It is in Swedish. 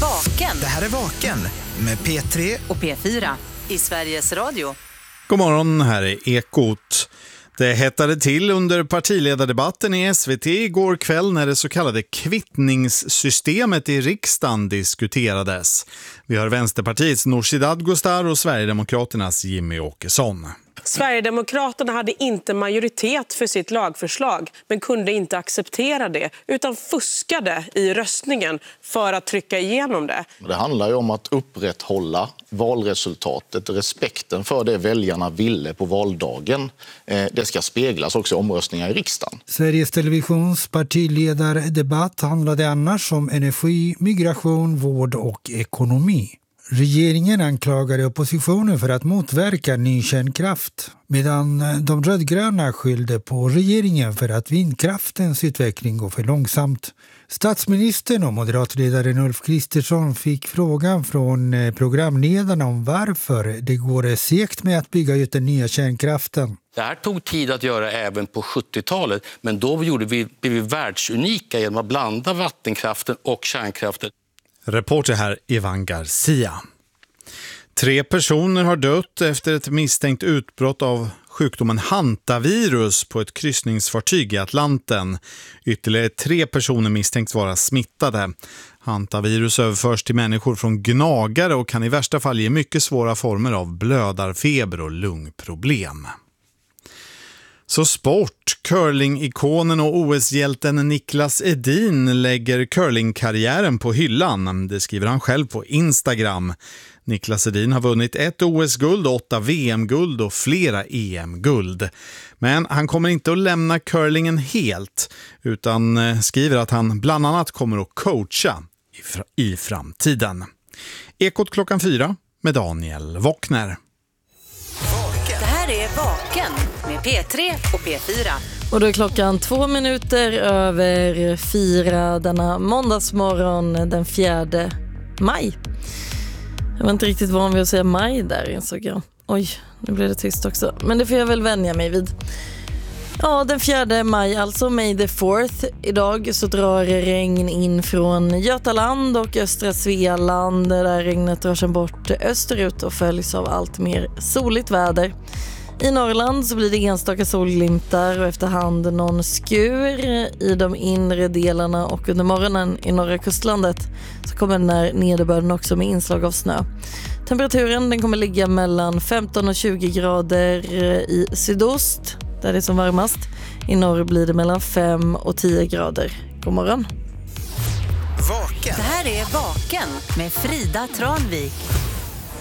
Vaken. Det här är Vaken med P3 och P4 i Sveriges Radio. God morgon, här är Ekot. Det hettade till under partiledardebatten i SVT igår kväll när det så kallade kvittningssystemet i riksdagen diskuterades. Vi har Vänsterpartiets Nooshi Dadgostar och Sverigedemokraternas Jimmy Åkesson. Sverigedemokraterna hade inte majoritet för sitt lagförslag men kunde inte acceptera det utan fuskade i röstningen för att trycka igenom det. Det handlar ju om att upprätthålla valresultatet, respekten för det väljarna ville på valdagen. Det ska speglas också i omröstningar i riksdagen. Sveriges Televisions partiledardebatt handlade annars om energi, migration, vård och ekonomi. Regeringen anklagade oppositionen för att motverka ny kärnkraft, medan de rödgröna skyllde på regeringen för att vindkraftens utveckling går för långsamt. Statsministern och moderatledaren Ulf Kristersson fick frågan från programledarna om varför det går segt med att bygga ut den nya kärnkraften. Det här tog tid att göra även på 70-talet, men då blev vi världsunika genom att blanda vattenkraften och kärnkraften. Reporter här Ivan Garcia. 3 personer har dött efter ett misstänkt utbrott av sjukdomen hantavirus på ett kryssningsfartyg i Atlanten. Ytterligare 3 personer misstänks vara smittade. Hantavirus överförs till människor från gnagare och kan i värsta fall ge mycket svåra former av blödarfeber och lungproblem. Så sport. Curling-ikonen och OS-hjälten Niklas Edin lägger curlingkarriären på hyllan. Det skriver han själv på Instagram. Niklas Edin har vunnit 1 OS-guld, 8 VM-guld och flera EM-guld. Men han kommer inte att lämna curlingen helt, utan skriver att han bland annat kommer att coacha i framtiden. Ekot klockan 4 med Daniel Wockner. Det här är Vaken med P3 och P4. Och då är klockan 2 minuter över 4 denna måndagsmorgon den 4 maj. Jag var inte riktigt van vid att säga maj där, insåg jag. Oj, nu blev det tyst också. Men det får jag väl vänja mig vid. Ja, den 4 maj, alltså May the 4th. Idag så drar regn in från Götaland och östra Svealand. Där regnet drar sig bort österut och följs av allt mer soligt väder. I Norrland så blir det enstaka solglimtar och efterhand någon skur i de inre delarna, och under morgonen i norra kustlandet så kommer den här nederbörden också med inslag av snö. Temperaturen den kommer ligga mellan 15 och 20 grader i sydost där det är som varmast. I norr blir det mellan 5 och 10 grader. God morgon. Vaken. Det här är Vaken med Frida Tranvik.